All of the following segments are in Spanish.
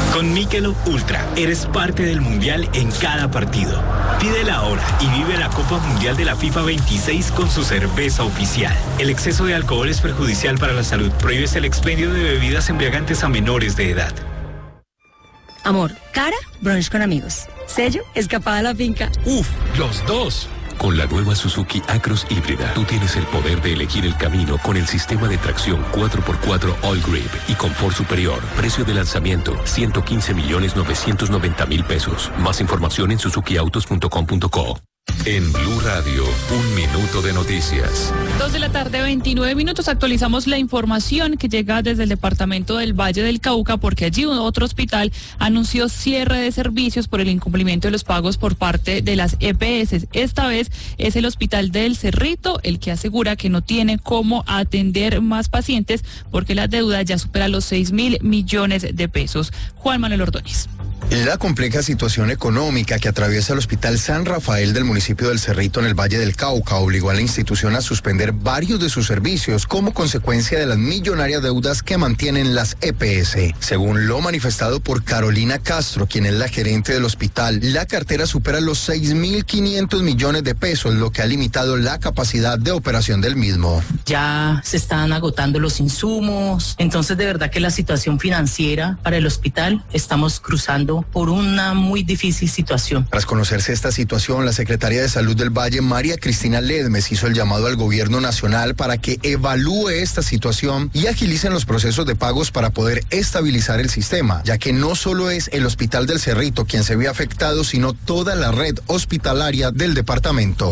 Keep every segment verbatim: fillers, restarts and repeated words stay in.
Con Michelob Ultra, eres parte del Mundial en cada partido. Pídela ahora y vive la Copa Mundial de la FIFA veintiséis con su cerveza oficial. El exceso de alcohol es perjudicial para la salud. Prohíbes el expendio de bebidas embriagantes a menores de edad. Amor, cara, brunch con amigos. Sello, escapada a la finca. Uf, los dos. Con la nueva Suzuki Acros híbrida, tú tienes el poder de elegir el camino con el sistema de tracción cuatro por cuatro All Grip y confort superior. Precio de lanzamiento, ciento quince millones novecientos noventa mil pesos. Más información en suzuki autos punto com punto co. En Blue Radio, un minuto de noticias. Dos de la tarde, veintinueve minutos. Actualizamos la información que llega desde el departamento del Valle del Cauca, porque allí otro hospital anunció cierre de servicios por el incumplimiento de los pagos por parte de las E P S. Esta vez es el Hospital del Cerrito el que asegura que no tiene cómo atender más pacientes porque la deuda ya supera los seis mil millones de pesos. Juan Manuel Ordóñez. La compleja situación económica que atraviesa el Hospital San Rafael del municipio del Cerrito en el Valle del Cauca obligó a la institución a suspender varios de sus servicios como consecuencia de las millonarias deudas que mantienen las E P S. Según lo manifestado por Carolina Castro, quien es la gerente del hospital, la cartera supera los seis mil quinientos millones de pesos, lo que ha limitado la capacidad de operación del mismo. Ya se están agotando los insumos, entonces de verdad que la situación financiera para el hospital estamos cruzando por una muy difícil situación. Tras conocerse esta situación, la secretaria de Salud del Valle, María Cristina Ledmes, hizo el llamado al gobierno nacional para que evalúe esta situación y agilicen los procesos de pagos para poder estabilizar el sistema, ya que no solo es el Hospital del Cerrito quien se ve afectado, sino toda la red hospitalaria del departamento.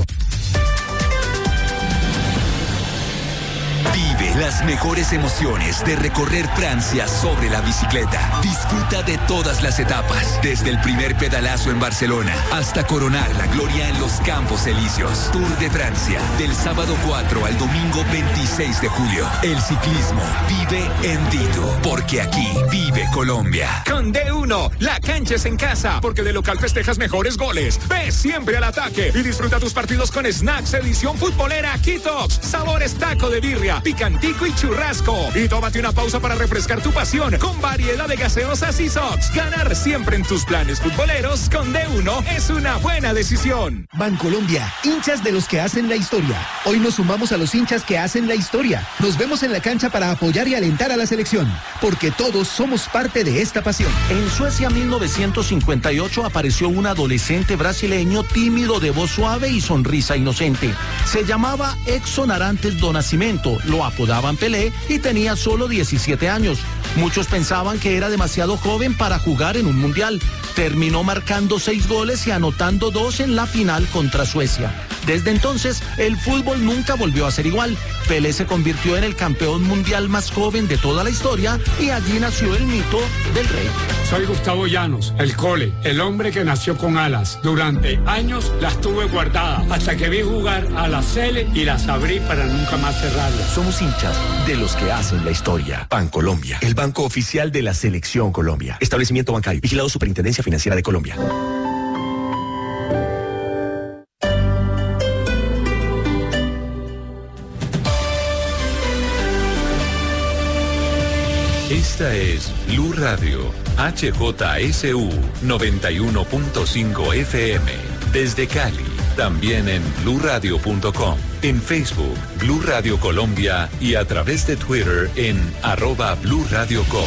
Vive las mejores emociones de recorrer Francia sobre la bicicleta. Disfruta de todas las etapas, desde el primer pedalazo en Barcelona hasta coronar la gloria en los Campos Elíseos. Tour de Francia, del sábado cuatro al domingo veintiséis de julio. El ciclismo vive en Dito, porque aquí vive Colombia. Con D uno, la cancha es en casa, porque de local festejas mejores goles. Ve siempre al ataque y disfruta tus partidos con Snacks edición futbolera Kitox. Sabores taco de birria, picantico y churrasco. Y tómate una pausa para refrescar tu pasión con variedad de gaseosas y sots. Ganar siempre en tus planes futboleros con D uno es una buena decisión. Bancolombia, hinchas de los que hacen la historia. Hoy nos sumamos a los hinchas que hacen la historia. Nos vemos en la cancha para apoyar y alentar a la selección, porque todos somos parte de esta pasión. En Suecia mil novecientos cincuenta y ocho apareció un adolescente brasileño tímido, de voz suave y sonrisa inocente. Se llamaba Edson Arantes do Nascimento, lo apodaban Pelé y tenía solo diecisiete años. Muchos pensaban que era demasiado joven para jugar en un mundial. Terminó marcando seis goles y anotando dos en la final contra Suecia. Desde entonces, el fútbol nunca volvió a ser igual. Pelé se convirtió en el campeón mundial más joven de toda la historia y allí nació el mito del rey. Soy Gustavo Llanos, el Cole, el hombre que nació con alas. Durante años las tuve guardadas hasta que vi jugar a la Cele y las abrí para nunca más cerrarlas. Somos hinchas de los que hacen la historia. Bancolombia, el banco oficial de la Selección Colombia. Establecimiento bancario, vigilado Superintendencia Financiera de Colombia. Esta es Blue Radio, H J S U noventa y uno punto cinco F M, desde Cali. También en blue radio punto com, en Facebook, Blue Radio Colombia y a través de Twitter en arroba Blue Radio Co.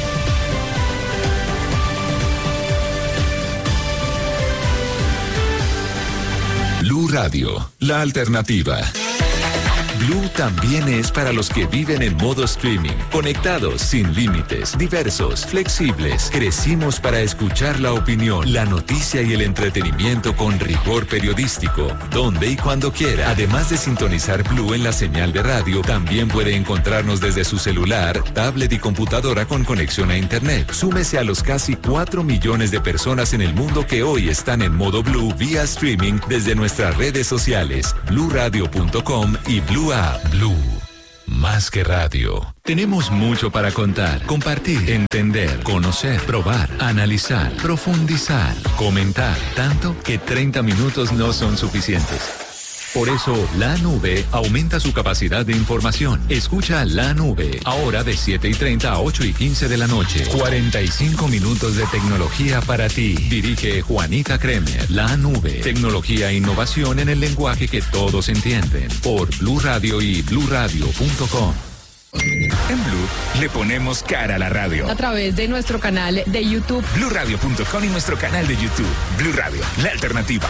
Blue Radio, la alternativa. Blue también es para los que viven en modo streaming, conectados, sin límites, diversos, flexibles. Crecimos para escuchar la opinión, la noticia y el entretenimiento con rigor periodístico, donde y cuando quiera. Además de sintonizar Blue en la señal de radio, también puede encontrarnos desde su celular, tablet y computadora con conexión a internet. Súmese a los casi cuatro millones de personas en el mundo que hoy están en modo Blue vía streaming desde nuestras redes sociales, blue radio punto com y Blue App. Blue, más que radio. Tenemos mucho para contar, compartir, entender, conocer, probar, analizar, profundizar, comentar, tanto que treinta minutos no son suficientes. Por eso, La Nube aumenta su capacidad de información. Escucha La Nube, ahora de siete y treinta a ocho y quince de la noche. cuarenta y cinco minutos de tecnología para ti. Dirige Juanita Kremer. La Nube, tecnología e innovación en el lenguaje que todos entienden. Por Blue Radio y blue radio punto com. En Blue le ponemos cara a la radio. A través de nuestro canal de YouTube. blue radio punto com y nuestro canal de YouTube. Blue Radio, la alternativa.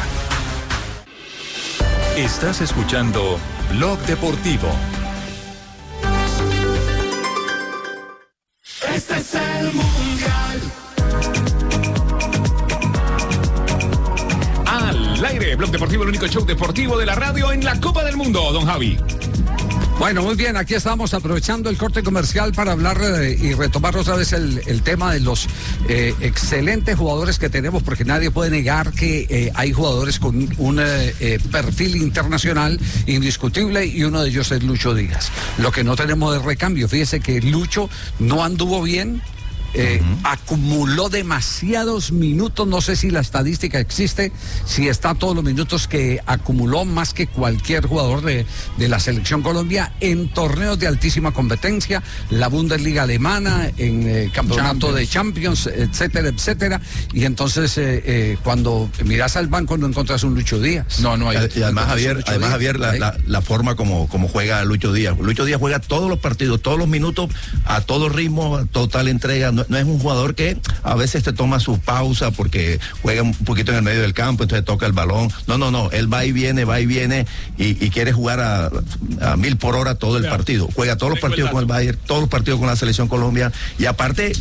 Estás escuchando Blog Deportivo. Este es el Mundial. Al aire, Blog Deportivo, el único show deportivo de la radio en la Copa del Mundo, don Javi. Bueno, muy bien, aquí estamos aprovechando el corte comercial para hablar eh, y retomar otra vez el, el tema de los eh, excelentes jugadores que tenemos, porque nadie puede negar que eh, hay jugadores con un eh, eh, perfil internacional indiscutible y uno de ellos es Lucho Díaz. Lo que no tenemos de recambio, fíjese que Lucho no anduvo bien. Eh, uh-huh. Acumuló demasiados minutos, no sé si la estadística existe, si está todos los minutos que acumuló más que cualquier jugador de, de la selección Colombia en torneos de altísima competencia, la Bundesliga alemana, en eh, campeonato Champions. de Champions, etcétera, etcétera, y entonces eh, eh, cuando miras al banco no encuentras un Lucho Díaz. No, no hay. Y además Javier, además Javier, la, la, la forma como, como juega Lucho Díaz. Lucho Díaz juega todos los partidos, todos los minutos, a todo ritmo, a total entrega. No, no es un jugador que a veces te toma su pausa porque juega un poquito en el medio del campo, entonces toca el balón. No, no, no, él va y viene, va y viene y, y quiere jugar a, a mil por hora todo el partido. Juega todos los partidos con el Bayern, todos los partidos con la selección Colombia y aparte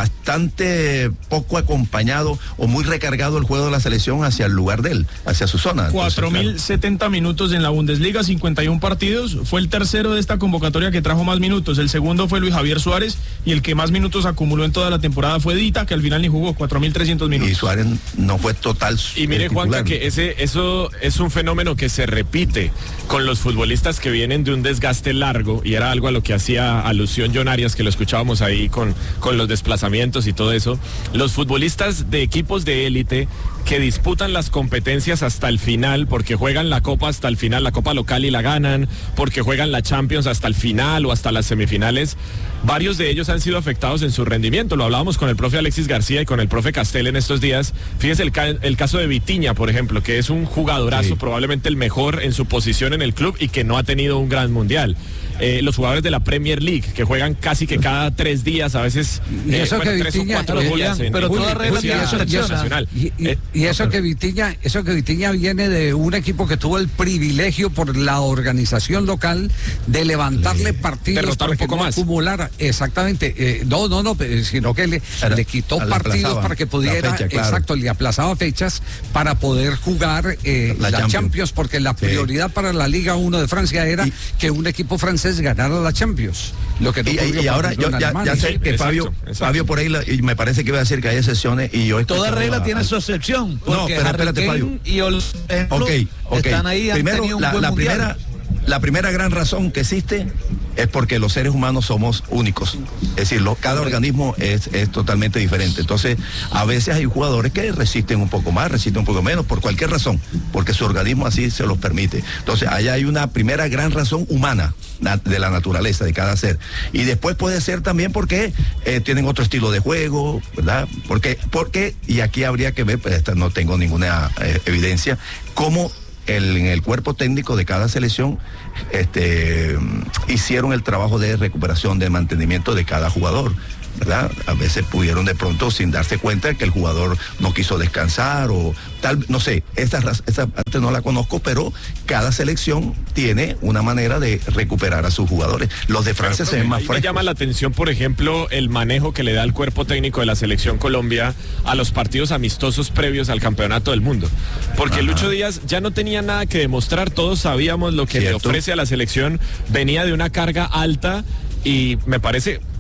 bastante poco acompañado o muy recargado el juego de la selección hacia el lugar de él, hacia su zona. cuatro mil setenta minutos en la Bundesliga, cincuenta y uno partidos. Fue el tercero de esta convocatoria que trajo más minutos. El segundo fue Luis Javier Suárez y el que más minutos acumuló en toda la temporada fue Dita, que al final ni jugó, cuatro mil trescientos minutos. Y Suárez no fue total. Y mire, Juanca, que ese, eso es un fenómeno que se repite con los futbolistas que vienen de un desgaste largo, y era algo a lo que hacía alusión John Arias, que lo escuchábamos ahí con, con los desplazamientos y todo eso. Los futbolistas de equipos de élite que disputan las competencias hasta el final, porque juegan la Copa hasta el final, la Copa local y la ganan, porque juegan la Champions hasta el final o hasta las semifinales, varios de ellos han sido afectados en su rendimiento. Lo hablábamos con el profe Alexis García y con el profe Castel en estos días. Fíjese el, ca el caso de Vitinha, por ejemplo, que es un jugadorazo, sí, probablemente el mejor en su posición en el club y que no ha tenido un gran mundial. Eh, los jugadores de la Premier League, que juegan casi que cada tres días, a veces y eso eh, bueno, que tres Vitinha, o cuatro eh, días en, pero en, toda en, regla tiene excepcional. Y, y, eh, y eso, no, que Vitinha, eso que Vitinha viene de un equipo que tuvo el privilegio por la organización local de levantarle sí, partidos para un poco que no más. acumulara. Exactamente. Eh, no, no, no, sino que le, Era, le quitó partidos para que pudiera, fecha, claro. exacto, le aplazaba fechas para poder jugar eh, la, la Champions. Champions, porque la prioridad sí. para la Liga uno de Francia era y, que un equipo francés ganara la Champions. Lo que no y, y ahora yo ya, ya sé que exacto, Fabio exacto. Fabio por ahí la, y me parece que iba a decir que hay excepciones y yo toda regla a, tiene su excepción. No, pero espérate, Fabio. Y Ol, okay, okay. Están ahí, primero la, la primera la primera gran razón que existe es porque los seres humanos somos únicos. Es decir, lo, cada organismo es, es totalmente diferente. Entonces, a veces hay jugadores que resisten un poco más, resisten un poco menos, por cualquier razón, porque su organismo así se los permite. Entonces, allá hay una primera gran razón humana de la naturaleza de cada ser. Y después puede ser también porque eh, tienen otro estilo de juego, ¿verdad? Porque, porque y aquí habría que ver, pues esta no tengo ninguna eh, evidencia, cómo El, en el cuerpo técnico de cada selección este, hicieron el trabajo de recuperación, de mantenimiento de cada jugador, ¿verdad? A veces pudieron de pronto, sin darse cuenta, que el jugador no quiso descansar o tal, no sé, esa, esa parte no la conozco, pero cada selección tiene una manera de recuperar a sus jugadores. Los de Francia claro, se ven más frescos. Me llama la atención, por ejemplo, el manejo que le da el cuerpo técnico de la selección Colombia a los partidos amistosos previos al Campeonato del Mundo. Porque Ajá. Lucho Díaz ya no tenía nada que demostrar, todos sabíamos lo que ¿Cierto? le ofrece a la selección, venía de una carga alta y me parece...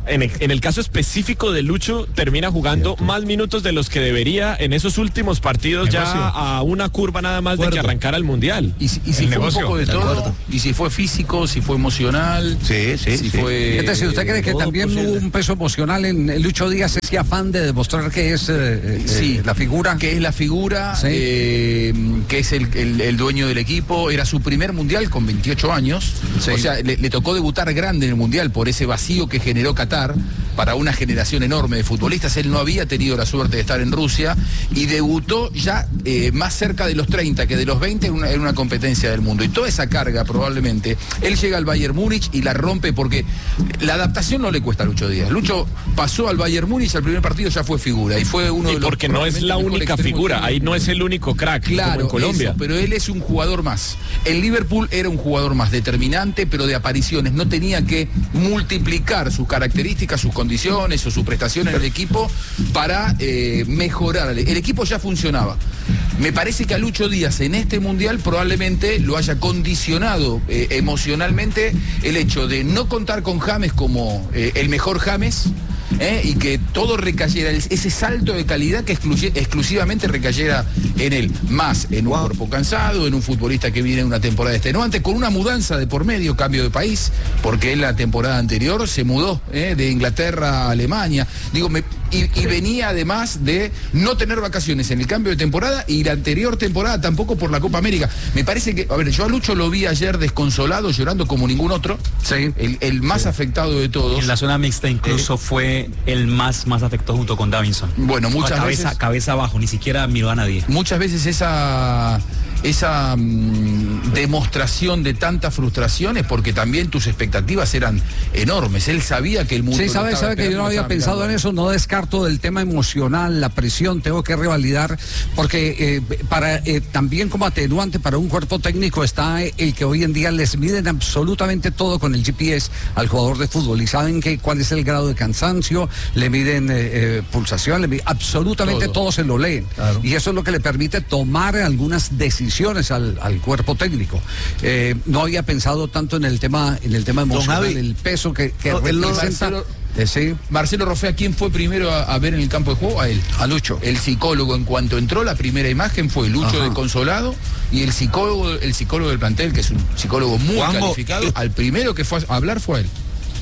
en el, en el caso específico de Lucho, termina jugando más minutos de los que debería en esos últimos partidos, negocio. Ya a una curva nada más de que arrancara el Mundial. Y, y si fue negocio. Un poco de, de todo, acuerdo. Y si fue físico, si fue emocional. Sí, sí, si sí. Fue, es decir, ¿usted cree que también posible. Hubo un peso emocional en Lucho Díaz, ese afán de demostrar que es eh, sí, eh, la figura? Que es la figura, sí. eh, que es el, el, el dueño del equipo, era su primer Mundial con veintiocho años, sí. O sea, le, le tocó debutar grande en el Mundial por ese vacío que generó Qatar para una generación enorme de futbolistas. Él no había tenido la suerte de estar en Rusia y debutó ya eh, más cerca de los treinta que de los veinte en una, en una competencia del mundo. Y toda esa carga probablemente, él llega al Bayern Múnich y la rompe porque la adaptación no le cuesta a Lucho Díaz. Lucho pasó al Bayern Múnich, al primer partido ya fue figura y fue uno y de los... porque no es la única figura, ahí no es el único crack, claro, como en Colombia. Eso, pero él es un jugador más. El Liverpool era un jugador más determinante, pero de apariciones, no tenía que multiplicar sus características, sus condiciones o su prestación en el equipo para eh, mejorar. El equipo ya funcionaba. Me parece que a Lucho Díaz en este Mundial probablemente lo haya condicionado eh, emocionalmente el hecho de no contar con James como eh, el mejor James. ¿Eh? Y que todo recayera, ese salto de calidad que excluye, exclusivamente recayera en él, más en un wow. cuerpo cansado, en un futbolista que viene de una temporada extenuante, con una mudanza de por medio, cambio de país, porque él la temporada anterior se mudó ¿eh? de Inglaterra a Alemania, digo, me, y, y venía además de no tener vacaciones en el cambio de temporada y la anterior temporada tampoco por la Copa América. Me parece que, a ver, yo a Lucho lo vi ayer desconsolado, llorando como ningún otro, sí. el, el más sí. afectado de todos. En la zona mixta incluso eh, fue el más, más afectado junto con Davinson. Bueno, muchas cabeza, veces... Cabeza abajo, ni siquiera miró a nadie. Muchas veces esa... esa mmm, demostración de tantas frustraciones porque también tus expectativas eran enormes. Él sabía que el mundo... Sí, sabe, sabe que yo no había pensado mirando. en eso, no descarto del tema emocional, la presión, tengo que revalidar, porque eh, para eh, también como atenuante para un cuerpo técnico está el que hoy en día les miden absolutamente todo con el G P S al jugador de fútbol y saben que cuál es el grado de cansancio, le miden eh, eh, pulsación, le miden, absolutamente todo. todo se lo leen. Claro. Y eso es lo que le permite tomar algunas decisiones al, al cuerpo técnico. Eh, no había pensado tanto en el tema, en el tema emocional, el peso que, que no, representa. Marcelo, eh, sí. Marcelo Rofea, ¿quién fue primero a, a ver en el campo de juego? A él. A Lucho. El psicólogo, en cuanto entró, la primera imagen fue Lucho Ajá. desconsolado y el psicólogo, el psicólogo del plantel, que es un psicólogo muy Juanjo, calificado, al primero que fue a hablar fue a él.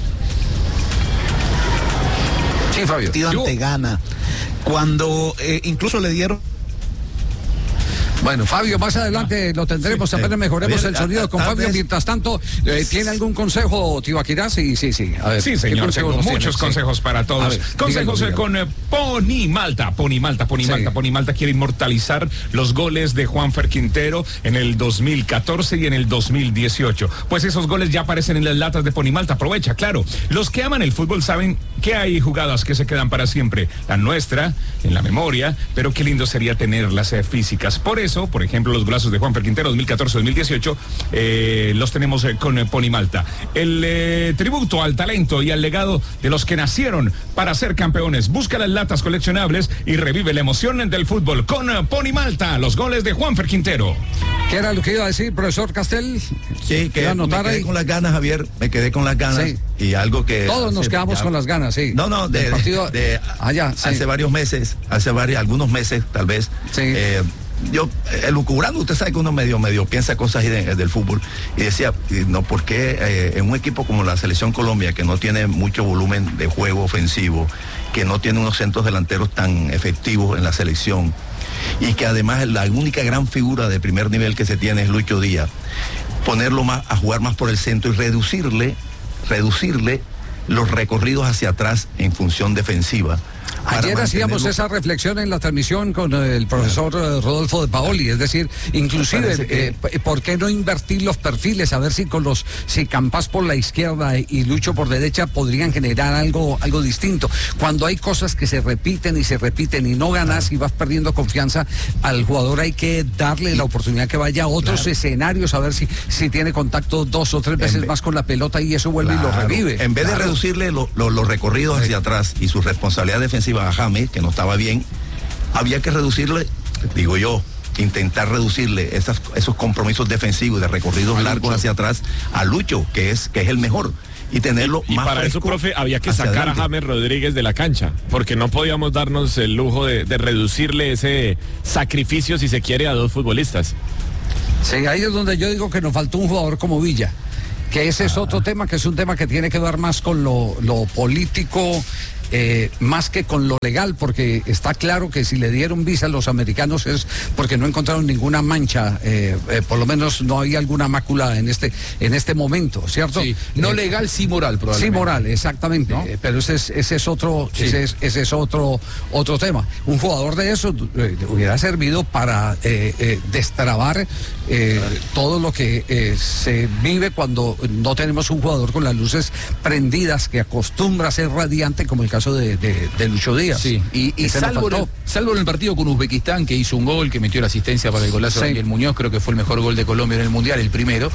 Sí, Fabio. Ante Ghana, cuando eh, incluso le dieron. Bueno, Fabio, más adelante lo tendremos, sí, apenas mejoremos ver, el sonido con Fabio. Mientras tanto, eh, ¿tiene algún consejo, Tibaquirá? Sí, sí, sí. A ver, sí, señor, tengo muchos consejos sí. para todos. Ver, consejos dígalo, dígalo. con eh, Pony Malta, Pony Malta, Pony sí. Malta, Pony Malta quiere inmortalizar los goles de Juanfer Quintero en el dos mil catorce y en el dos mil dieciocho. Pues esos goles ya aparecen en las latas de Pony Malta. Aprovecha, claro. Los que aman el fútbol saben que hay jugadas que se quedan para siempre. La nuestra, en la memoria, pero qué lindo sería tenerlas eh, físicas. Por eso, por ejemplo, los golazos de Juanfer Quintero dos mil catorce dos mil dieciocho eh, los tenemos eh, con eh, Pony Malta. El eh, tributo al talento y al legado de los que nacieron para ser campeones. Busca las latas coleccionables y revive la emoción del fútbol con eh, Pony Malta, los goles de Juanfer Quintero. ¿Qué era lo que iba a decir, profesor Castel? Sí, que me quedé ahí? con las ganas, Javier, me quedé con las ganas sí. y algo que... Todos nos quedamos ya, con las ganas, sí. No, no, de, partido... de, de allá, sí. hace varios meses, hace varios, algunos meses tal vez, sí. eh, yo, el lucubrando, usted sabe que uno medio, medio piensa cosas de, del fútbol y decía, no, ¿por qué eh, en un equipo como la Selección Colombia, que no tiene mucho volumen de juego ofensivo, que no tiene unos centros delanteros tan efectivos en la selección y que además la única gran figura de primer nivel que se tiene es Lucho Díaz, ponerlo más a jugar más por el centro y reducirle, reducirle los recorridos hacia atrás en función defensiva? Ayer hacíamos esa reflexión en la transmisión con el profesor claro. Rodolfo de Paoli, es decir, inclusive, que... eh, ¿por qué no invertir los perfiles? A ver si con los, si Campas por la izquierda y Lucho por derecha podrían generar algo, algo distinto. Cuando hay cosas que se repiten y se repiten y no ganas claro. y vas perdiendo confianza, al jugador hay que darle la oportunidad que vaya a otros claro. escenarios, a ver si, si tiene contacto dos o tres veces ve... más con la pelota y eso vuelve claro. y lo revive. En vez claro. de reducirle lo, lo, los recorridos hacia atrás y su responsabilidad defensiva a James, que no estaba bien, había que reducirle, digo yo, intentar reducirle esas, esos compromisos defensivos de recorridos largos hacia atrás a Lucho, que es, que es el mejor. y tenerlo y, y más para eso, profe, había que sacar adelante. a James Rodríguez de la cancha, porque no podíamos darnos el lujo de, de reducirle ese sacrificio, si se quiere, a dos futbolistas. Sí, ahí es donde yo digo que nos faltó un jugador como Villa, que ese es otro tema, que es un tema que tiene que ver más con lo, lo político, eh, más que con lo legal, porque está claro que si le dieron visa a los americanos es porque no encontraron ninguna mancha, eh, eh, por lo menos no hay alguna mácula en este en este momento, ¿cierto? Sí, no eh, legal, sí moral, probablemente. Sí moral, exactamente, ¿No? eh, pero ese es, ese es otro, Sí. ese es, ese es otro, otro tema. Un jugador de eso eh, hubiera servido para eh, eh, destrabar eh, todo lo que eh, se vive cuando no tenemos un jugador con las luces prendidas que acostumbra a ser radiante, como el caso de, de, de Lucho Díaz. Sí, y, y Ese nos salvo, en el, faltó. salvo en el partido con Uzbekistán, que hizo un gol, que metió la asistencia para el golazo Sí. de Daniel Muñoz, creo que fue el mejor gol de Colombia en el Mundial, el primero.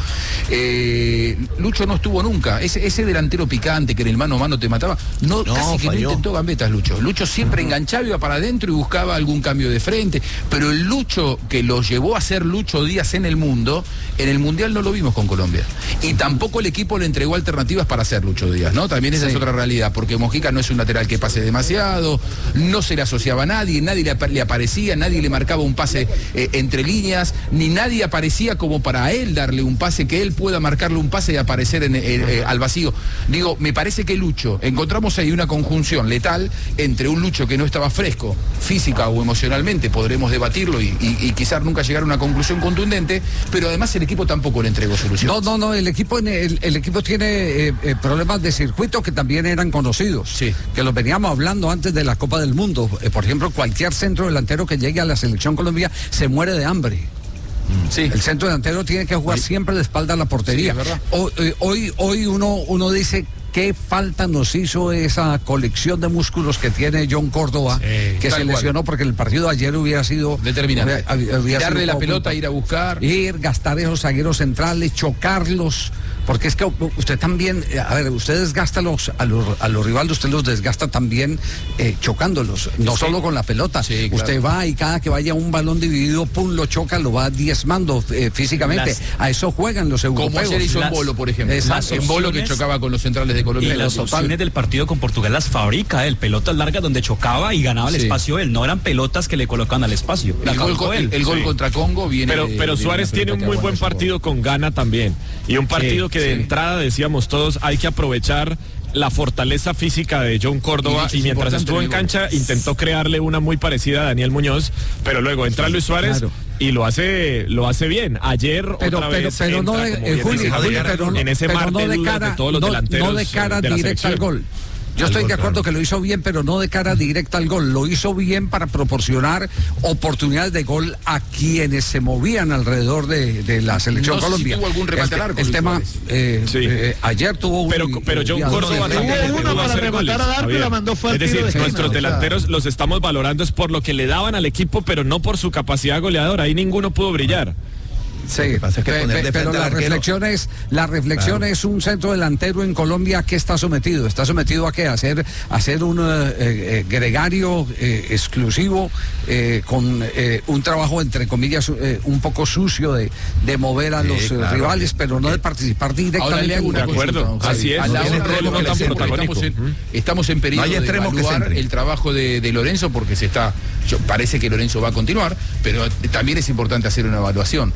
Eh, Lucho no estuvo nunca. Ese, ese delantero picante que en el mano a mano te mataba, no, No, casi que no falló. intentó gambetas Lucho. Lucho siempre enganchaba, iba para adentro y buscaba algún cambio de frente, pero el Lucho que lo llevó a ser Lucho Díaz en el mundo, en el Mundial no lo vimos con Colombia. Y tampoco el equipo le entregó alternativas para ser Lucho Díaz, ¿no? También esa Sí. es otra realidad, porque Mojica no es un lateral que pase demasiado, no se le asociaba a nadie, nadie le, apa- le aparecía, nadie le marcaba un pase eh, entre líneas, ni nadie aparecía como para él darle un pase, que él pueda marcarle un pase y aparecer en, eh, eh, al vacío. Digo, me parece que Lucho, encontramos ahí una conjunción letal entre un Lucho que no estaba fresco, física o emocionalmente, podremos debatirlo y, y, y quizás nunca llegar a una conclusión contundente, pero además el equipo tampoco le entregó solución. No, no, no, el equipo, el, el equipo tiene eh, eh, problemas de circuito que también eran conocidos, Sí. que los veníamos hablando antes de la Copa del Mundo. Eh, por ejemplo, cualquier centro delantero que llegue a la selección Colombia se muere de hambre. Sí. El centro delantero tiene que jugar siempre de espalda a la portería. Sí, es verdad. Hoy, eh, hoy, hoy uno, uno dice qué falta nos hizo esa colección de músculos que tiene John Córdoba, Sí, que tal se cual. lesionó porque el partido de ayer hubiera sido Determinante. hubiera- hubiera Darle sido la poco pelota, punto. ir a buscar. Ir, gastar esos zagueros centrales, chocarlos, porque es que usted también, eh, a ver, usted desgasta los, a, los, a los rivales, usted los desgasta también eh, chocándolos, no Sí. solo con la pelota. Sí, claro. Usted va y cada que vaya un balón dividido, pum, lo choca, lo va diezmando eh, físicamente. Las- a eso juegan los europeos. Como ayer hizo en Las- Bolo, por ejemplo. Exacto. En Bolo que opciones- chocaba con los centrales de Y Colombia. las Total. opciones del partido con Portugal las fabrica él, pelotas largas donde chocaba y ganaba el Sí. espacio él, no eran pelotas que le colocaban al espacio. El Las gol, fabricó con- el, él. el gol Sí. contra Congo viene. Pero, de- pero de Suárez una tiene un pelota muy que buen aguanta partido con Ghana también. Y un partido que de sí. entrada decíamos todos, hay que aprovechar la fortaleza física de John Córdoba, Y eso y, es mientras importante estuvo en en el gol. cancha intentó crearle una muy parecida a Daniel Muñoz, pero luego entra Luis Suárez claro. y lo hace lo hace bien. Ayer Pero, otra pero, vez pero no entra, de, como eh, bien Juli, dice Juli, Javier, pero, en ese pero mar no de de dudas cara, de todos los no, delanteros no de cara eh, de la directa al selección. gol. Yo estoy de acuerdo que lo hizo bien, pero no de cara directa al gol. Lo hizo bien para proporcionar oportunidades de gol a quienes se movían alrededor de, de la selección No sé si Colombia. tuvo algún remate el, al arco, el Luis tema, Suárez. eh, Sí. eh, ayer tuvo un... Pero, pero John y- y- Córdoba y- también Hubo uno pudo para hacer rematar goles, al arco y Javier. la mandó fue al Es tiro decir, de esquina, nuestros o sea. delanteros los estamos valorando es por lo que le daban al equipo, pero no por su capacidad goleadora. Ahí ninguno pudo brillar. Sí, Lo que pasa es que pe- poner pe- de pero frente la al arquero- reflexión es, la reflexión Claro. es un centro delantero en Colombia que está sometido, está sometido a qué, a ser, a ser un eh, eh, gregario eh, exclusivo eh, con eh, un trabajo entre comillas eh, un poco sucio de, de mover a Sí, los eh, claro. rivales, pero no de participar Ahora directamente. le hago en una la- De acuerdo, consulta, don así Javi. es, A la tiene hora un de rol lo no que tan siempre protagónico. Estamos en, estamos en periodo No hay de extremo que evaluar centre. el trabajo de, de Lorenzo porque se está, yo- parece que Lorenzo va a continuar, pero también es importante hacer una evaluación.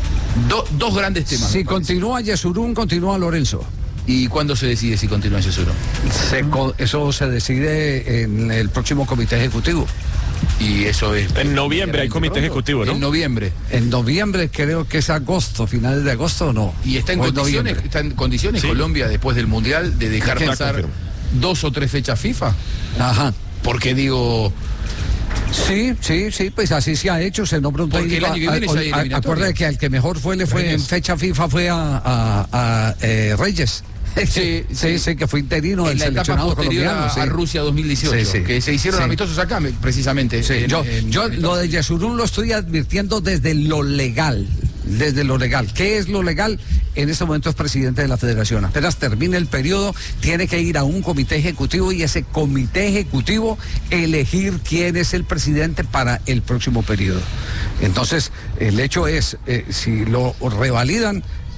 Do- dos grandes temas. Si me parece. continúa Yesurún, continúa Lorenzo. ¿Y cuándo se decide si continúa ese solo? Se co- eso se decide en el próximo comité ejecutivo. Y eso es. En noviembre hay comité pronto. ejecutivo, ¿no? En noviembre. En noviembre creo que es agosto, finales de agosto o no. Y está en O es condiciones, noviembre. está en condiciones Sí. Colombia después del Mundial de dejar Ya pasar confirmo. dos o tres fechas FIFA. Ajá. Porque digo, Sí, sí, sí, pues así se ha hecho, se nombra un Porque técnico. el año que viene a- ya hay a- eliminatoria. Acuérdate que al que mejor fue le fue Reyes. en fecha FIFA fue a, a- a, eh, Reyes. Sí, sí, sí, que fue interino del en la etapa seleccionado posterior colombiano. a, sí. a Rusia dos mil dieciocho, Sí, sí. que se hicieron Sí. amistosos acá, me- precisamente. Sí, en- yo en- yo en- lo de Yesurún lo estoy advirtiendo desde lo legal, desde lo legal. ¿Qué es lo legal? En este momento es presidente de la federación. Apenas termine el periodo, tiene que ir a un comité ejecutivo y ese comité ejecutivo elegir quién es el presidente para el próximo periodo. Entonces, el hecho es, eh, si lo revalidan,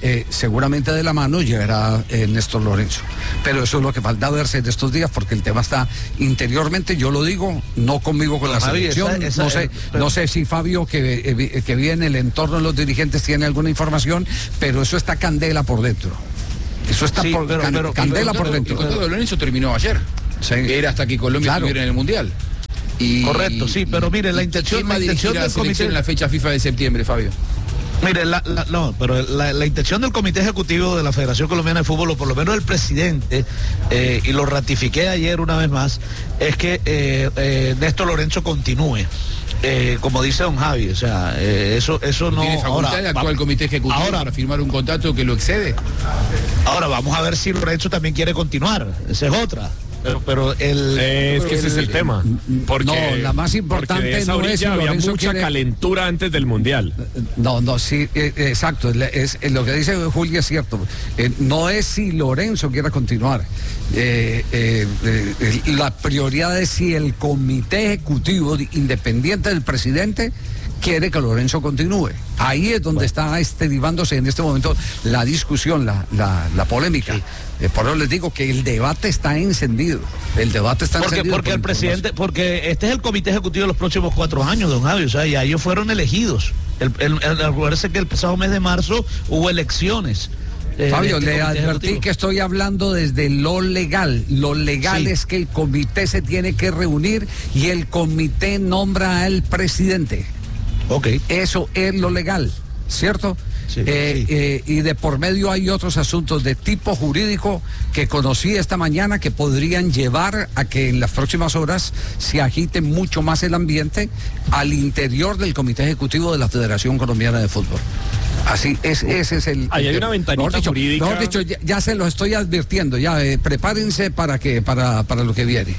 eh, seguramente de la mano llegará eh, Néstor Lorenzo. Pero eso es lo que falta verse en estos días, porque el tema está interiormente, yo lo digo, no conmigo con la Javi, selección, esa- esa- no sé, eh, pero- no sé si Fabio, que, eh, que vive en el entorno de los dirigentes, tiene alguna información, pero eso está candela por dentro. Eso está Sí, por, pero- can- pero- candela El por contrato- dentro. El contrato de Lorenzo terminó ayer. Sí. Era hasta que Colombia Claro. estuviera en el Mundial. Y, Correcto, sí, pero mire, la intención, ¿quién la va a dirigir intención a la del selección comité en la fecha FIFA de septiembre, Fabio? Mire, la, la- no, pero la, la intención del Comité Ejecutivo de la Federación Colombiana de Fútbol, o por lo menos el presidente, eh, y lo ratifiqué ayer una vez más, es que eh, eh, Néstor Lorenzo continúe. Eh, como dice don Javi, o sea, eh, eso, eso no. ¿Tiene facultad ahora, de actuar el comité ejecutivo ahora- para firmar un contrato que lo excede? Ahora vamos a ver si Lorenzo también quiere continuar. Esa es otra. Pero, pero el. Eh, es que ese es el tema. Porque, no, la más porque importante de esa no es si orilla había Lorenzo mucha quiere- calentura antes del Mundial. No, no, sí, eh, exacto, es, es- es lo que dice Julia es cierto. Eh, no es si Lorenzo quiera continuar. Eh, eh, eh, la prioridad es si el comité ejecutivo independiente del presidente quiere que Lorenzo continúe. Ahí es donde está derivándose en este momento la discusión, la, la, la polémica. Eh, por eso les digo que el debate está encendido. El debate está Porque, encendido. porque por el información. presidente, porque este es el comité ejecutivo de los próximos cuatro años, don Javi, o sea, ya ellos fueron elegidos. El, el, el- acuérdese que el pasado mes de marzo hubo elecciones. eh, Fabio, de este le comité advertí ejecutivo. que estoy hablando desde lo legal. Lo legal Sí. es que el comité se tiene que reunir y el comité nombra al presidente. Ok. Eso es lo legal, ¿cierto? Sí, Eh, sí. eh, y de por medio hay otros asuntos de tipo jurídico que conocí esta mañana que podrían llevar a que en las próximas horas se agite mucho más el ambiente al interior del Comité Ejecutivo de la Federación Colombiana de Fútbol. Así es, ese es el. Ahí hay el una tema. ventanita Mejor dicho, jurídica. mejor dicho, ya, ya se lo estoy advirtiendo, ya eh, prepárense para que para, para lo que viene.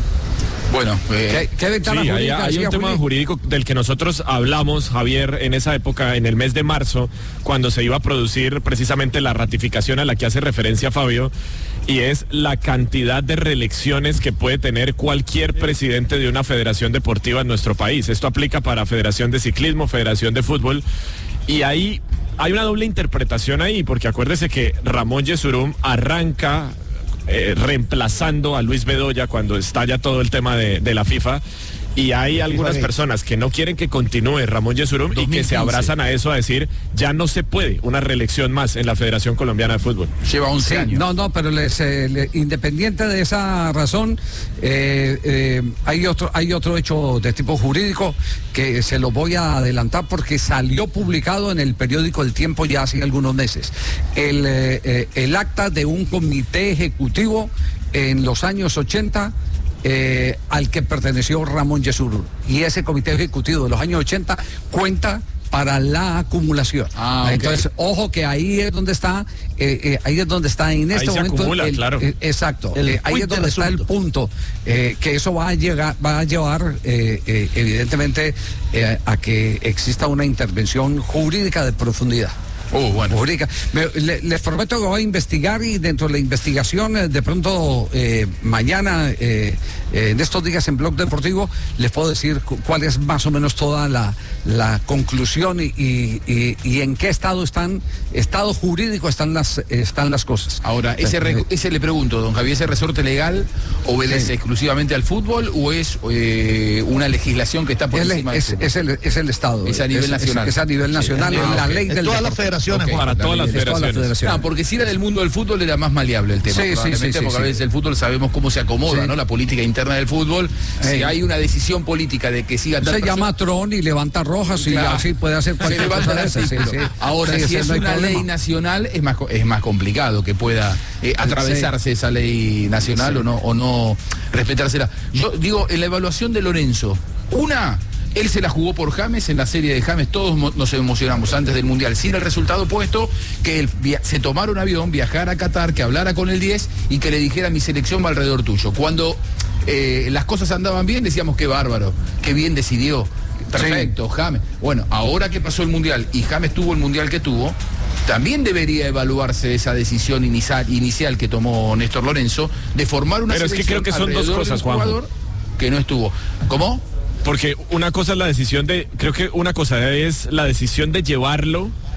Bueno, eh, ¿Qué, qué ventana Sí, hay, jurídica hay un decía tema Juli? jurídico del que nosotros hablamos, Javier, en esa época, en el mes de marzo, cuando se iba a producir precisamente la ratificación a la que hace referencia Fabio, y es la cantidad de reelecciones que puede tener cualquier presidente de una federación deportiva en nuestro país. Esto aplica para Federación de Ciclismo, Federación de Fútbol, y ahí hay una doble interpretación ahí, porque acuérdese que Ramón Yesurum arranca Eh, reemplazando a Luis Bedoya cuando estalla todo el tema de, de la FIFA, y hay algunas personas que no quieren que continúe Ramón Yesurum y que se abrazan a eso, a decir ya no se puede una reelección más en la Federación Colombiana de Fútbol. lleva once Sí, años. no, no, pero les, eh, le- independiente de esa razón, eh, eh, hay otro, hay otro hecho de tipo jurídico que se lo voy a adelantar porque salió publicado en el periódico El Tiempo ya hace algunos meses. El, eh, eh, el acta de un comité ejecutivo en los años ochenta. eh, al que perteneció Ramón Yesurum. Y ese comité ejecutivo de los años ochenta cuenta para la acumulación. Ah, ok. Entonces, ojo que ahí es donde está, eh, eh, ahí es donde está en este se momento. acumula, el- claro. eh, exacto. El eh, ahí quid es donde del está el asunto. punto, eh, que eso va a llegar, va a llevar eh, eh, evidentemente eh, a que exista una intervención jurídica de profundidad. Oh, bueno. Jurídica. Me- le- les prometo que voy a investigar y dentro de la investigación, eh, de pronto eh, mañana, eh, eh, en estos días en Blog Deportivo, les puedo decir cu- cuál es más o menos toda la, la conclusión y, y- y- y en qué estado están, estado jurídico están las, están las cosas. Ahora, ese, re- ese le pregunto, don Javier, ¿ese resorte legal obedece Sí. exclusivamente al fútbol o es eh, una legislación que está por Es, encima del es- fútbol? es el, es el Estado. Es a nivel nacional. Es, a nivel nacional, Sí. es Ah, la ok. ley En del todas las deporte. federaciones, Ok. Para todas las Es todas las federaciones. federaciones. No, porque si era del mundo del fútbol era más maleable el tema, Sí, sí, probablemente, sí, sí, porque sí. a veces el fútbol sabemos cómo se acomoda, Sí. ¿no? La política interna del fútbol. Si Ey. hay una decisión política de que siga tal Se persona- llama Tron y levanta rojas y Claro. así puede hacer Se cualquier levanta cosa de el esas, sí, artículo. sí. Ahora, Sí, si ese es no hay una problema. ley nacional, es más, co- es más complicado que pueda eh, atravesarse esa ley nacional Sí. o no, o no respetársela. Yo digo, en la evaluación de Lorenzo, una, él se la jugó por James en la serie de James, todos mo- nos emocionamos antes del Mundial, sin el resultado puesto, que él via- se tomara un avión, viajara a Qatar, que hablara con el diez y que le dijera mi selección va alrededor tuyo. Cuando eh, las cosas andaban bien, decíamos que bárbaro, que bien decidió. Perfecto, James. Bueno, ahora que pasó el Mundial y James tuvo el Mundial que tuvo, también debería evaluarse esa decisión inicial, inicial que tomó Néstor Lorenzo de formar una Pero es que selección creo que son dos alrededor de cosas, un Juanjo. jugador que no estuvo. ¿Cómo? Porque una cosa es la decisión de, creo que una cosa es la decisión de llevarlo,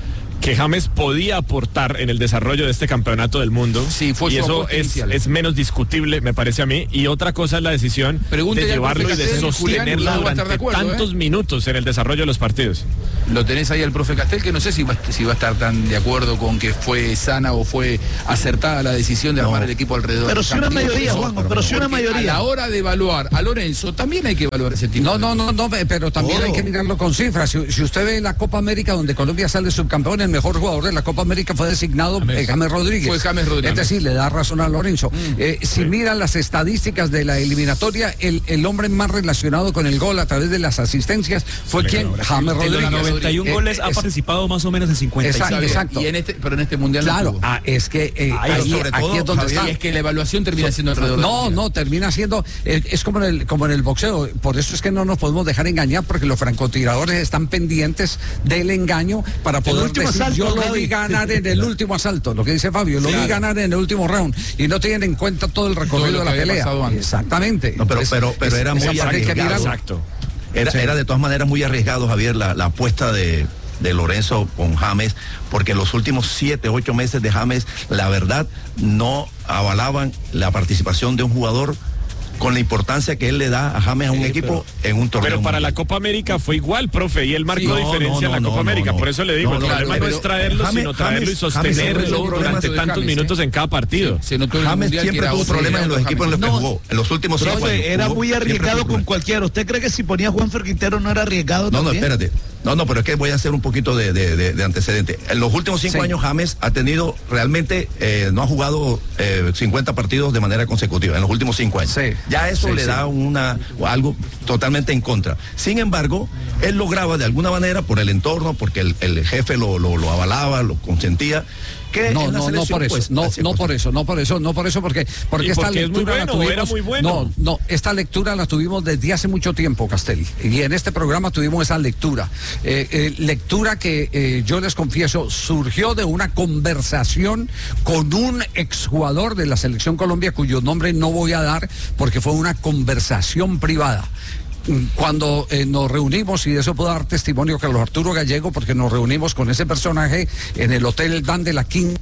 que James podía aportar en el desarrollo de este campeonato del mundo. Sí, fue y su eso aporte es, inicial. es menos discutible, me parece a mí. Y otra cosa es la decisión Pregúntele de al llevarlo y profe de Castel, sostenerlo Julián, no va a estar durante de acuerdo, tantos ¿eh? minutos en el desarrollo de los partidos. Lo tenés ahí al profe Castel, que no sé si va, si va a estar tan de acuerdo con que fue sana o fue acertada la decisión de No. armar el equipo alrededor. Pero del si una campo. mayoría, Eso, Juanjo, pero si una porque mayoría. A la hora de evaluar a Lorenzo, también hay que evaluar ese tipo. No, de no, no, no, pero también Todo. hay que mirarlo con cifras. Si, si usted ve la Copa América donde Colombia sale subcampeón, el mejor jugador de la Copa América fue designado eh, James Rodríguez. Fue James Rodríguez. Es decir, le da razón a Lorenzo. Mm, eh, si sí. miran las estadísticas de la eliminatoria, el, el hombre más relacionado con el gol a través de las asistencias fue quien, James De Rodríguez. los noventa y uno Eh, goles ha es- participado más o menos en cincuenta y cinco. Exacto, exacto. Y en este, pero en este mundial Claro, no tuvo. ah, es que eh, Ahí, ahí- sobre aquí todo, es donde Javier, está. y es que la evaluación termina siendo alrededor No, del no, termina siendo, eh, es como en, el, como en el boxeo, por eso es que no nos podemos dejar engañar, porque los francotiradores están pendientes del engaño para El poder último decir, asalto, yo lo Javi. vi ganar en el último asalto, lo que dice Fabio, lo vi Claro. ganar en el último round, y no tienen en cuenta todo el recorrido Todo lo de la que había pelea. pasado antes. Exactamente. No, pero, Es- pero, pero es- era esa muy parte hay que arriesgado. mirarlo. Exacto. Era, Sí. era de todas maneras muy arriesgado, Javier, la, la apuesta de, de Lorenzo con James, porque los últimos siete, ocho meses de James, la verdad, no avalaban la participación de un jugador con la importancia que él le da a James a un Sí, equipo en un torneo. Pero para la mundial. Copa América fue igual, profe, y él marcó Sí, no, diferencia no, en la no, Copa no, América. no. Por eso le digo, No, el no, problema pero- no es traerlo, James- sino traerlo y James- James siempre sostenerlo tuvo problemas durante de tantos James, minutos ¿eh? en cada partido. Se notó en el James mundial que siempre era tuvo otro problemas en los James. equipos en los que No. jugó. En los últimos cinco Profe, años. era jugó, muy siempre arriesgado tuvo con problemas. cualquiera. ¿Usted cree que si ponía a Juanfer Quintero no era arriesgado No, no, también? espérate. No, no, pero es que voy a hacer un poquito de, de, de, de antecedente. En los últimos cinco Sí. años, James ha tenido realmente, eh, no ha jugado eh, cincuenta partidos de manera consecutiva, en los últimos cinco años. Sí. Ya eso Sí, le sí. da una algo totalmente en contra. Sin embargo, él lograba de alguna manera, por el entorno, porque el, el jefe lo, lo, lo avalaba, lo consentía, que No, en la no, no selección, por eso, pues, no, hacía no cosas. por eso, no por eso, no por eso, porque, porque ¿Y esta porque es muy lectura la bueno, o era tuvimos, muy bueno? no, no, esta lectura la tuvimos desde hace mucho tiempo, Castelli, y en este programa tuvimos esa lectura, eh, eh, lectura que eh, yo les confieso surgió de una conversación con un exjugador de la Selección Colombia, cuyo nombre no voy a dar, porque fue una conversación privada. Cuando eh, nos reunimos, y de eso puedo dar testimonio Carlos Arturo Gallego, porque nos reunimos con ese personaje en el Hotel Dan de la Quinta,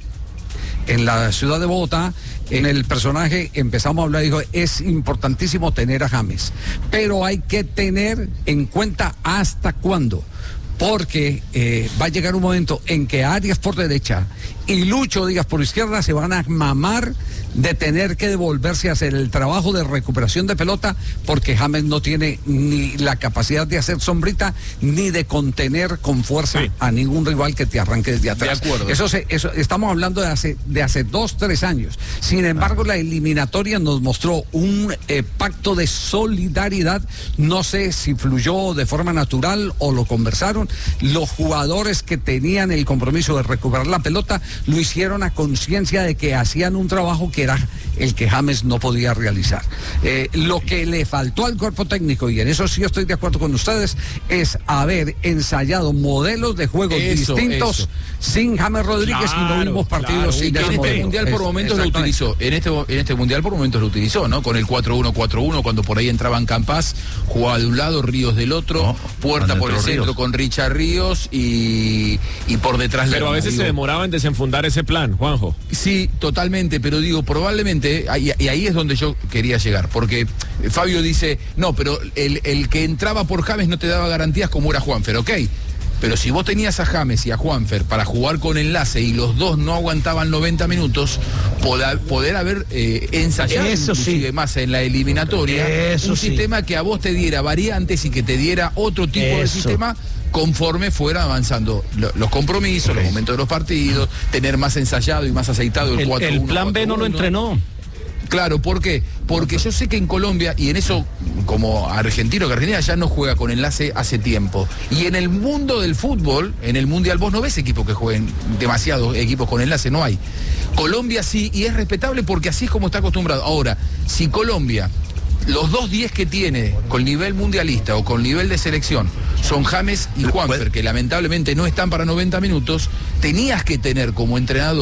en la ciudad de Bogotá, en el personaje empezamos a hablar y dijo, es importantísimo tener a James, pero hay que tener en cuenta hasta cuándo, porque eh, va a llegar un momento en que Arias por derecha y Lucho Díaz por izquierda se van a mamar de tener que devolverse a hacer el trabajo de recuperación de pelota, porque James no tiene ni la capacidad de hacer sombrita ni de contener con fuerza Sí. a ningún rival que te arranque desde atrás. De acuerdo. Eso se- eso, estamos hablando de hace, de hace dos, tres años. Sin embargo, la eliminatoria nos mostró un eh, pacto de solidaridad. No sé si fluyó de forma natural o lo conversaron. Los jugadores que tenían el compromiso de recuperar la pelota lo hicieron a conciencia de que hacían un trabajo que era el que James no podía realizar. Eh, lo que le faltó al cuerpo técnico, y en eso sí estoy de acuerdo con ustedes, es haber ensayado modelos de juego Eso, distintos eso. sin James Rodríguez, y no Claro, vimos partidos claro. sin Y que ese en este modelo. mundial por Es- momentos lo exactamente. utilizó. En este, en este mundial por momentos lo utilizó, ¿no? Con el cuatro uno cuatro uno, cuando por ahí entraban Campas, jugaba de un lado, Ríos del otro, No, Puerta cuando por el entró centro Ríos. con Richard Ríos y, y por detrás Pero a Lerma, veces se digo. demoraba en desenfundar ese plan, Juanjo. Sí, totalmente, pero digo, probablemente, y, y ahí es donde yo quería llegar, porque Fabio dice, no, pero el, el que entraba por James no te daba garantías como era Juanfer, ok. Pero si vos tenías a James y a Juanfer para jugar con enlace y los dos no aguantaban noventa minutos, poder, poder haber eh, ensayado Eso inclusive sí. más en la eliminatoria, Eso un sí. sistema que a vos te diera variantes y que te diera otro tipo de Eso. sistema conforme fueran avanzando lo- los compromisos, los momentos de los partidos, tener más ensayado y más aceitado el, El, cuatro uno. el plan B no lo entrenó. Claro, ¿por qué? Porque yo sé que en Colombia, y en eso como argentino, que Argentina ya no juega con enlace hace tiempo, y en el mundo del fútbol, en el Mundial, vos no ves equipos que jueguen, demasiados equipos con enlace, no hay. Colombia sí, y es respetable porque así es como está acostumbrado. Ahora, si Colombia, los dos diez que tiene con nivel mundialista o con nivel de selección son James y Juanfer, que lamentablemente no están para noventa minutos, tenías que tener como entrenador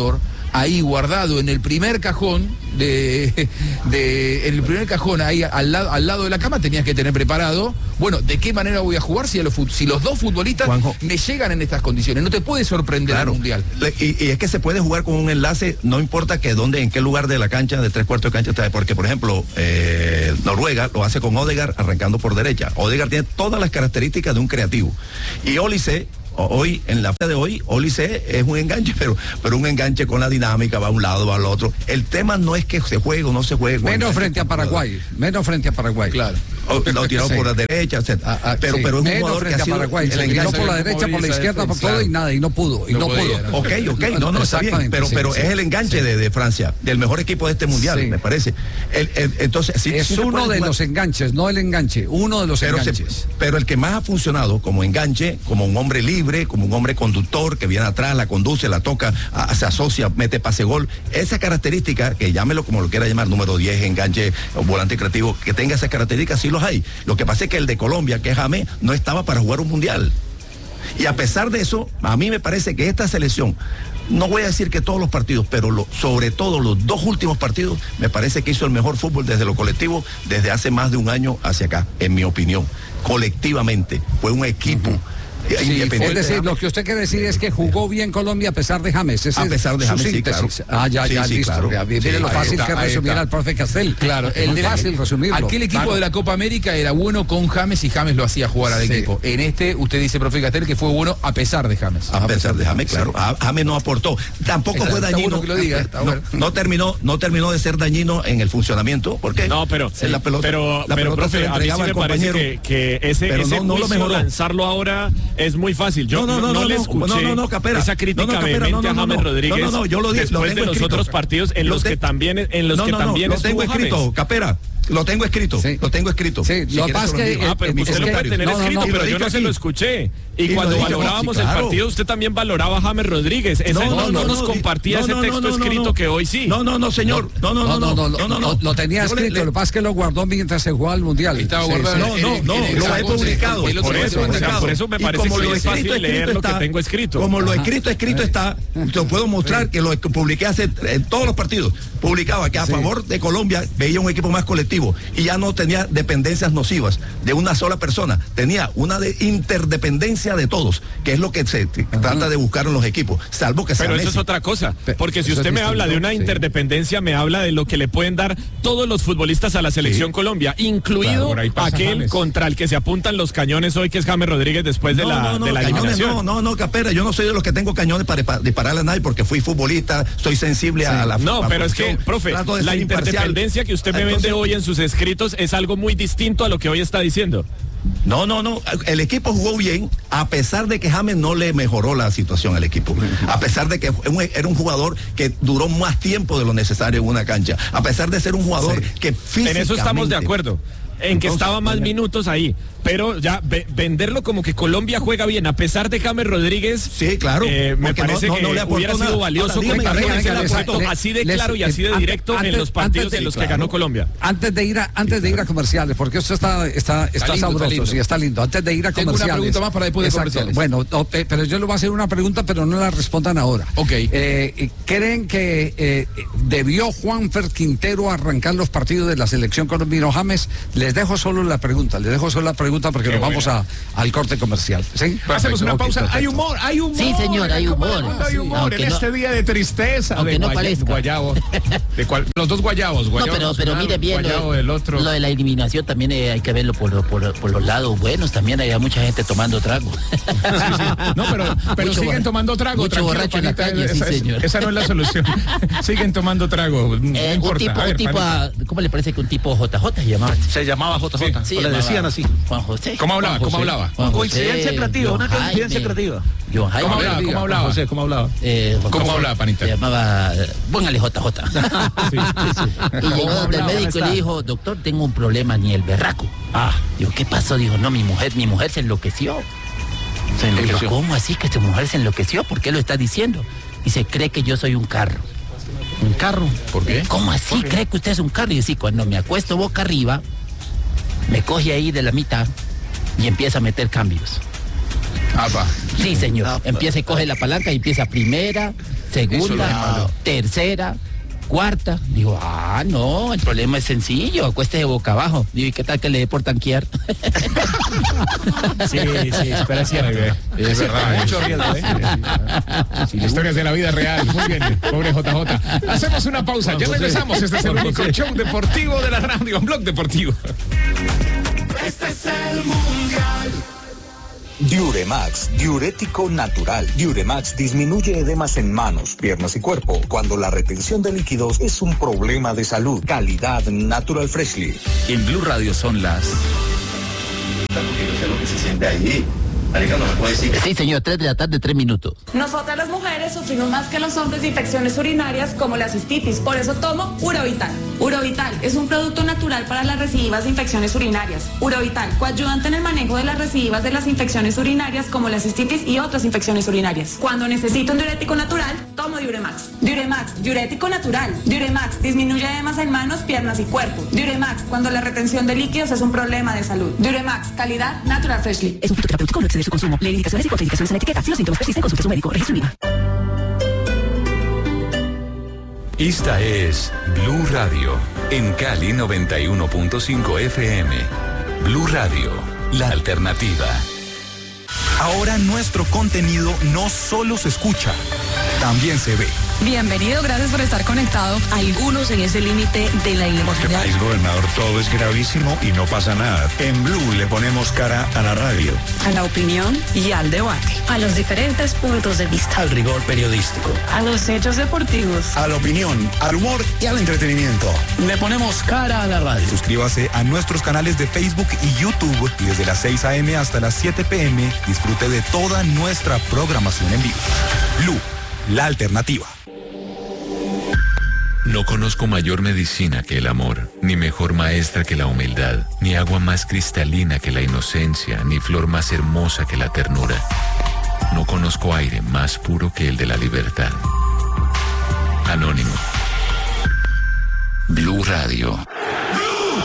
ahí guardado en el primer cajón de, de en el primer cajón ahí al lado, al lado de la cama tenías que tener preparado, bueno, ¿de qué manera voy a jugar si, a los, si los dos futbolistas Juanjo, me llegan en estas condiciones? No te puede sorprender claro, el Mundial. Y, y es que se puede jugar con un enlace, no importa que dónde, en qué lugar de la cancha, de tres cuartos de cancha está, porque por ejemplo, eh, Noruega lo hace con Odegaard arrancando por derecha. Odegaard tiene todas las características de un creativo. Y Olise, hoy, en la de hoy, Olise es un enganche, pero, pero un enganche con la dinámica, va a un lado, va al otro. El tema no es que se juegue o no se juegue. Menos frente a Paraguay, menos frente a Paraguay. Claro. O, lo tiró sí. por la derecha, etcétera. Ah, ah, pero, sí. pero es un menos jugador que ha sido Paraguay, el enganche por la derecha, por la izquierda, por todo y nada, y no pudo, y no, no pudo. Ok, ok, no, no, está bien, pero, sí, pero sí, es el enganche sí. de, de Francia, del mejor equipo de este mundial, sí. me parece. El, el, entonces, sí, es sí uno de jugar. los enganches, no el enganche, uno de los pero enganches. Se, pero el que más ha funcionado como enganche, como un hombre libre, como un hombre conductor, que viene atrás, la conduce, la toca, a, se asocia, mete pase gol, esa característica, que llámelo como lo quiera llamar, número diez, enganche, volante creativo, que tenga esas características, sí los hay. Lo que pasa es que el de Colombia, que es James, no estaba para jugar un mundial. Y a pesar de eso, a mí me parece que esta selección, no voy a decir que todos los partidos, pero lo, sobre todo los dos últimos partidos, me parece que hizo el mejor fútbol desde lo colectivo, desde hace más de un año hacia acá, en mi opinión. Colectivamente, fue un equipo. Uh-huh. Sí, es decir, lo que usted quiere decir es que jugó bien Colombia a pesar de James. Ese a pesar de James, sí, claro. Ah, ya, sí, ya, sí, listo. Claro. Mire sí, lo fácil está, que resumir al profe Castel. Claro, el es fácil resumirlo. Aquel equipo claro. de la Copa América era bueno con James y James lo hacía jugar al sí. equipo. En este, usted dice, profe Castel, que fue bueno a pesar de James. A, a pesar de James, claro. Sí. James no aportó. Tampoco está, fue dañino. Bueno que lo diga, no, bueno. no, terminó, no terminó de ser dañino en el funcionamiento. porque No, pero, sí. la pelota, pero, la pero pelota profe, a mí sí me parece que, que ese, pero ese no, no juicio lanzarlo ahora es muy fácil. Yo no, no, no, no le escuché no, no, no, Capera, esa crítica no, no, Capera, vehemente no, no, a James no, Rodríguez no, no, no, yo lo digo, después lo de los escrito, otros partidos en los te... que también en los no, que no, también no, lo tengo escrito, James. Capera. Lo tengo escrito, sí. lo tengo escrito. Sí, si lo que pasa es que... Ah, pero usted lo puede tener no, escrito, no, no, pero yo no se lo escuché. Y, y cuando valorábamos sí, claro. el partido, usted también valoraba a James Rodríguez. Ese no, no, no, no nos compartía no, ese texto no, no, no, escrito no, que hoy sí. No, no, no, señor. No, no, no, no, no, no, no, no. Lo tenía escrito, lo que pasa es que lo guardó mientras se jugaba al Mundial. Estaba guardado. No, no, no, lo he publicado. Por eso, por eso me parece que es fácil leer lo que tengo escrito. Como lo escrito, escrito está, te puedo mostrar que lo publiqué hace en todos los partidos. Publicaba que a favor de Colombia veía un equipo más colectivo y ya no tenía dependencias nocivas de una sola persona, tenía una de interdependencia de todos, que es lo que se uh-huh. trata de buscar en los equipos, salvo que sea Pero Messi. eso es otra cosa, porque si usted me habla de una interdependencia, sí. me habla de lo que le pueden dar todos los futbolistas a la selección sí. Colombia, incluido claro, aquel James. contra el que se apuntan los cañones hoy, que es James Rodríguez después no, de la, no, no, de la cañones, eliminación. No, no, no, Capera, yo no soy de los que tengo cañones para, para dispararle a nadie porque fui futbolista, soy sensible sí. a la No, a pero es que, profe, la interdependencia imparcial. que usted me Entonces, vende hoy en sus escritos es algo muy distinto a lo que hoy está diciendo. No, no, no. El equipo jugó bien, a pesar de que James no le mejoró la situación al equipo. A pesar de que era un jugador que duró más tiempo de lo necesario en una cancha. A pesar de ser un jugador sí. que físicamente... En eso estamos de acuerdo. En que Entonces, estaba más bueno. minutos ahí. Pero ya ve, venderlo como que Colombia juega bien, a pesar de James Rodríguez. Sí, claro. Eh, me parece no, no, que no le hubiera sido nada. valioso Ahora, dígame, dígame, dígame, dígame, les, así de les, claro y así de directo antes, en los partidos de, en los claro. que ganó Colombia. Antes de ir a, antes sí, de ir a comerciales, porque esto está, está, está, está lindo, sabroso, está sí, está lindo. Antes de ir a Tengo comerciales. Una pregunta más para después de comerciales. Bueno, no, pero yo le voy a hacer una pregunta, pero no la respondan ahora. Ok. Eh, ¿Creen que eh, debió Juanfer Quintero arrancar los partidos de la selección colombiana James? Les dejo solo la pregunta, les dejo solo la pregunta porque Qué nos vamos a A, al corte comercial. ¿Sí? Hacemos una okay, pausa. Perfecto. Hay humor, hay humor. Sí, señor, hay humor. Hay humor en no, este día de tristeza. Aunque de no guaya, parezca. Guayabo. De cual, los dos guayabos. guayabo no, pero, pero mire bien, lo, del otro. Lo de la eliminación también eh, hay que verlo por, por, por los lados buenos. También hay mucha gente tomando trago. Sí, sí. No, pero, pero siguen borra, tomando trago. Mucho borracho en la calle, esa, sí, señor. Esa no es la solución. Siguen tomando trago. No eh, importa. Un tipo, a ver, un tipo a, ¿cómo le parece que un tipo J J se llamaba? Se llamaba J J. Sí, o le decían así. Juan José. ¿Cómo hablaba? Juan ¿Cómo hablaba? Juan coincidencia creativa, una coincidencia creativa. ¿Cómo hablaba? ¿Cómo hablaba? José, ¿cómo hablaba? Eh, ¿Cómo José, hablaba, panita? Se llamaba, póngale J J. Sí, sí, sí. Y llegó donde el médico y le dijo, doctor, tengo un problema, ni el berraco. Ah. Digo, ¿qué pasó? Dijo, no, mi mujer, mi mujer se enloqueció. Se enloqueció. Digo, ¿cómo así que tu mujer se enloqueció? ¿Por qué lo está diciendo? Y se cree que yo soy un carro. ¿Un carro? ¿Por qué? ¿Cómo así? ¿Cree que usted es un carro? Y yo, sí, cuando me acuesto boca arriba, me coge ahí de la mitad y empieza a meter cambios. Apa. Sí, señor. Apa. Empieza y coge la palanca y empieza primera, segunda, tercera, cuarta. Digo, ah, no, el problema es sencillo, acuéstese boca abajo. Digo, ¿y qué tal que le dé por tanquear? Sí, sí, espera cierre. Es verdad, mucho riesgo, ¿eh? Sí, historias de la vida real. Muy bien, pobre J J. Hacemos una pausa, ya regresamos. Este es el único show deportivo de la radio, un blog deportivo. Este es el Mundial. Diuremax, diurético natural. Diuremax disminuye edemas en manos, piernas y cuerpo cuando la retención de líquidos es un problema de salud. Calidad Natural Freshly. En Blue Radio son las... lo que se siente ahí. Alejandro, ¿me puede decir? Sí, señor, tres de la tarde, tres minutos. Nosotras las mujeres sufrimos más que los hombres de infecciones urinarias como la cistitis, por eso tomo Urovital. Urovital es un producto natural para las recidivas de infecciones urinarias. Urovital, coayudante en el manejo de las recidivas de las infecciones urinarias como la cistitis y otras infecciones urinarias. Cuando necesito un diurético natural, tomo Diuremax. Diuremax, diurético natural. Diuremax, disminuye edemas en manos, piernas y cuerpo. Diuremax, cuando la retención de líquidos es un problema de salud. Diuremax, calidad Natural Freshly. Es un fitoterapéutico, no excede su consumo. Lee indicaciones y contraindicaciones en la etiqueta. Si los síntomas persisten, consulte a su médico. Registro I V A. Esta es Blue Radio, en Cali noventa y uno punto cinco F M. Blue Radio, la alternativa. Ahora nuestro contenido no solo se escucha, también se ve. Bienvenido, gracias por estar conectado. Algunos en ese límite de la ilegalidad. País, gobernador, todo es gravísimo y no pasa nada. En Blue le ponemos cara a la radio, A la opinión y al debate. A los diferentes puntos de vista. al rigor periodístico, A los hechos deportivos. a la opinión, al humor y al entretenimiento. Le ponemos cara a la radio. Suscríbase a nuestros canales de Facebook y YouTube y desde las seis a eme hasta las siete pe eme disfrute de toda nuestra programación en vivo. Blue, la alternativa. No conozco mayor medicina que el amor, ni mejor maestra que la humildad, ni agua más cristalina que la inocencia, ni flor más hermosa que la ternura. No conozco aire más puro que el de la libertad. Anónimo. Blue Radio.